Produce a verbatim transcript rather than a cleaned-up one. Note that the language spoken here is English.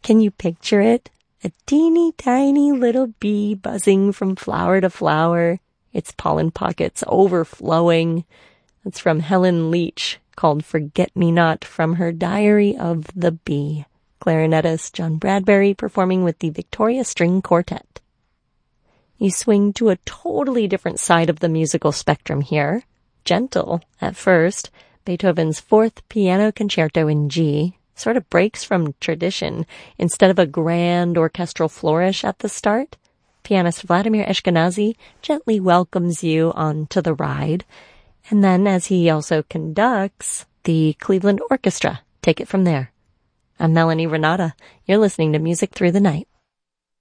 Can you picture it? A teeny tiny little bee buzzing from flower to flower, its pollen pockets overflowing. That's from Helen Leach, called Forget-Me-Not, from her Diary of the Bee. Clarinetist John Bradbury performing with the Victoria String Quartet. You swing to a totally different side of the musical spectrum here. Gentle at first, Beethoven's Fourth Piano Concerto in G sort of breaks from tradition. Instead of a grand orchestral flourish at the start, pianist Vladimir Ashkenazy gently welcomes you onto the ride. And then, as he also conducts, the Cleveland Orchestra take it from there. I'm Melanie Renata. You're listening to Music Through the Night.